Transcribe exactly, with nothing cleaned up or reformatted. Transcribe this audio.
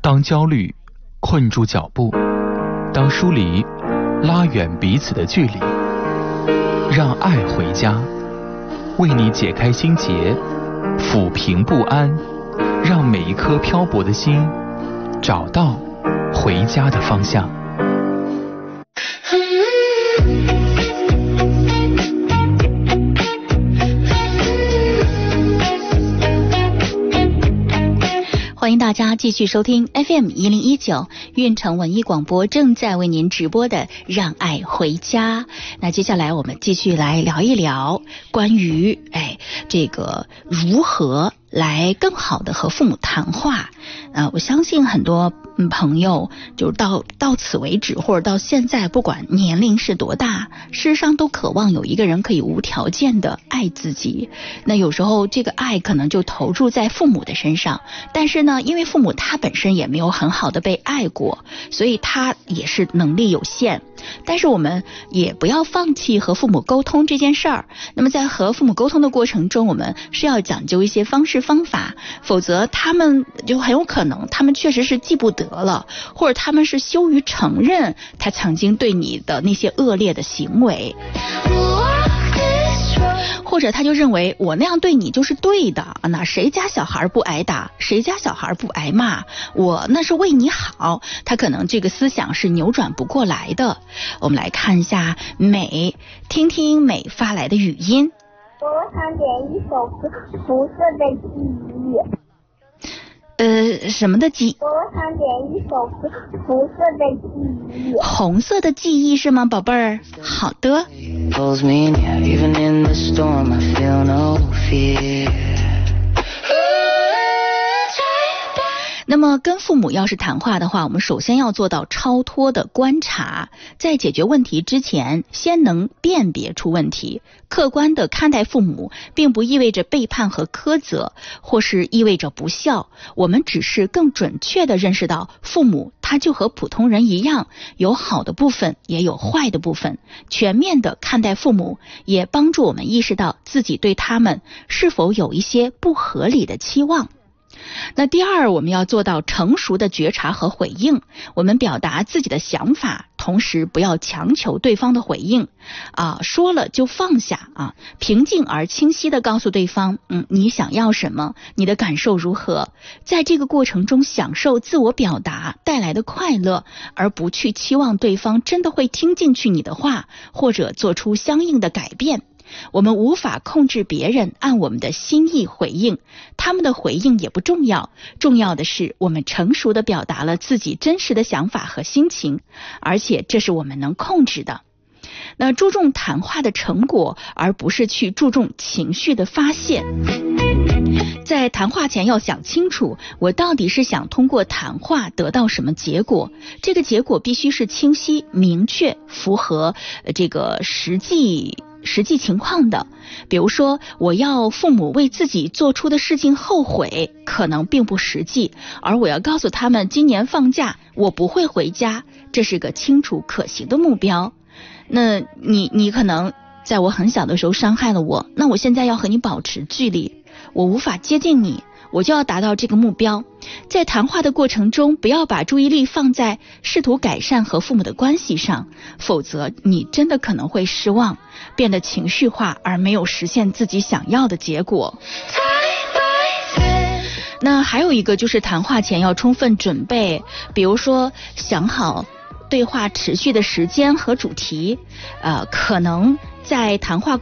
当焦虑困住脚步，当疏离拉远彼此的距离，让爱回家，为你解开心结，抚平不安，让每一颗漂泊的心找到回家的方向。 欢迎大家继续收听 F M 一零一九运城文艺广播正在为您直播的让爱回家。那接下来我们继续来聊一聊关于哎这个如何来更好的和父母谈话。呃，我相信很多朋友就到到此为止，或者到现在，不管年龄是多大，事实上都渴望有一个人可以无条件的爱自己。那有时候这个爱可能就投注在父母的身上，但是呢，因为父母他本身也没有很好的被爱过，所以他也是能力有限。但是我们也不要放弃和父母沟通这件事儿。那么在和父母沟通的过程中，我们是要讲究一些方式方法，否则他们就很有可能他们确实是记不得了，或者他们是羞于承认他曾经对你的那些恶劣的行为，或者他就认为我那样对你就是对的，那谁家小孩不挨打，谁家小孩不挨骂，我那是为你好，他可能这个思想是扭转不过来的。我们来看一下美，听听美发来的语音。 我想点一首歌《红色的记忆》。 呃，什么的记？ 我想点一首歌《红色的记忆》。 红色的记忆是吗，宝贝儿？好的。那么跟父母要是谈话的话，我们首先要做到超脱的观察，在解决问题之前先能辨别出问题。客观的看待父母并不意味着背叛和苛责，或是意味着不孝，我们只是更准确地认识到父母他就和普通人一样，有好的部分也有坏的部分。全面地看待父母也帮助我们意识到自己对他们是否有一些不合理的期望。那第二，我们要做到成熟的觉察和回应。我们表达自己的想法，同时不要强求对方的回应啊，说了就放下啊，平静而清晰地告诉对方，嗯，你想要什么，你的感受如何，在这个过程中享受自我表达带来的快乐，而不去期望对方真的会听进去你的话，或者做出相应的改变。我们无法控制别人按我们的心意回应，他们的回应也不重要，重要的是我们成熟地表达了自己真实的想法和心情，而且这是我们能控制的。那注重谈话的成果，而不是去注重情绪的发泄。在谈话前要想清楚，我到底是想通过谈话得到什么结果，这个结果必须是清晰明确，符合这个实际实际情况的。比如说，我要父母为自己做出的事情后悔，可能并不实际，而我要告诉他们今年放假我不会回家，这是个清楚可行的目标。那你你可能在我很小的时候伤害了我，那我现在要和你保持距离，我无法接近你，我就要达到这个目标。在谈话的过程中，不要把注意力放在试图改善和父母的关系上，否则你真的可能会失望，变得情绪化，而没有实现自己想要的结果。那还有一个就是谈话前要充分准备，比如说想好对话持续的时间和主题，呃，可能在谈话